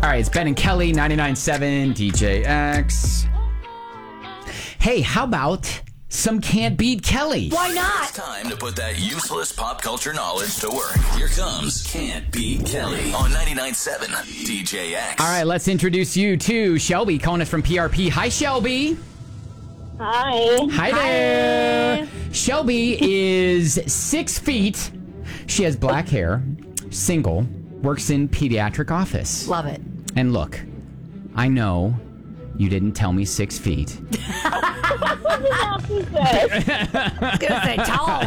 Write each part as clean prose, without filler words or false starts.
All right, it's Ben and Kelly, 99.7 DJX. Hey, how about some Can't Beat Kelly? Why not? It's time to put that useless pop culture knowledge to work. Here comes Can't Beat Kelly on 99.7 DJX. All right, let's introduce you to Shelby, calling us from PRP. Hi, Shelby. Hi. Hi there. Shelby is 6 feet. She has black hair, single, works in pediatric office. Love it. And look, I know you didn't tell me 6 feet. I was going to say tall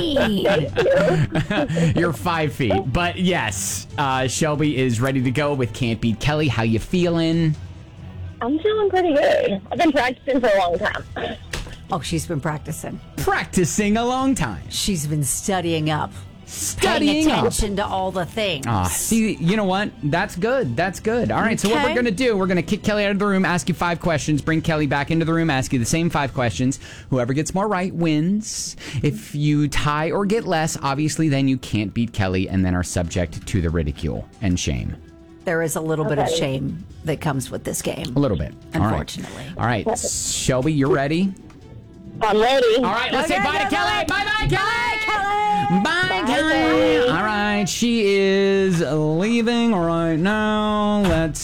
queen. You're 5 feet. But yes, Shelby is ready to go with Can't Beat Kelly. How you feeling? I'm feeling pretty good. I've been practicing for a long time. Oh, she's been practicing. Practicing a long time. She's been studying up. Studying Paying up. attention to all the things. See, you know what? That's good. That's good. All right, so what Okay. we're going to do, we're going to kick Kelly out of the room, ask you 5 questions, bring Kelly back into the room, ask you the same 5 questions. Whoever gets more right wins. If you tie or get less, obviously then you can't beat Kelly and then are subject to the ridicule and shame. There is a little bit of shame that comes with this game. A little bit. Unfortunately. All right, Shelby, you're ready? I'm ready. All right, let's say Okay, bye to good Kelly. luck. Bye-bye, Kelly. Kelly! Bye, Kelly. All right, she is leaving right now.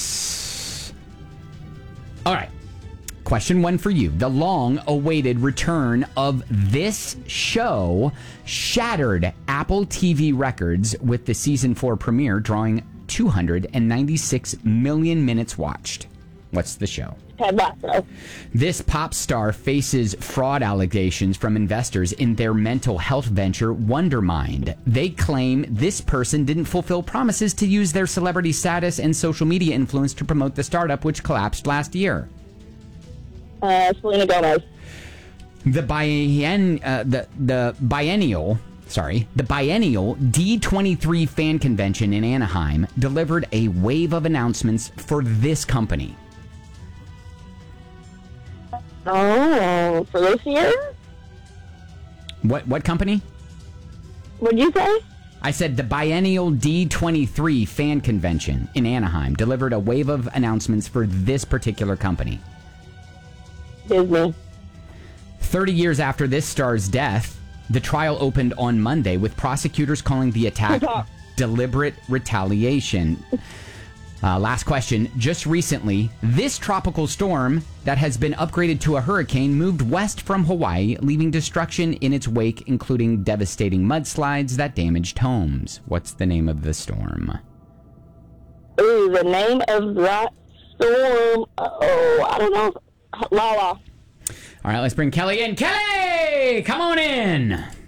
All right. Question 1 for you. The long-awaited return of this show shattered Apple TV records with the season 4 premiere drawing 296 million minutes watched. What's the show? Ted Lasso. This pop star faces fraud allegations from investors in their mental health venture Wondermind. They claim this person didn't fulfill promises to use their celebrity status and social media influence to promote the startup, which collapsed last year. Selena Gomez. The biennial D23 fan convention in Anaheim delivered a wave of announcements for this company. Oh, for this year? What company? What'd you say? I said the biennial D23 fan convention in Anaheim delivered a wave of announcements for this particular company. Disney. 30 years after this star's death, the trial opened on Monday with prosecutors calling the attack deliberate retaliation. Last question. Just recently, this tropical storm that has been upgraded to a hurricane moved west from Hawaii, leaving destruction in its wake, including devastating mudslides that damaged homes. What's the name of the storm? Ooh, the name of that storm. Oh, I don't know. Lala. All right, let's bring Kelly in. Kelly, come on in.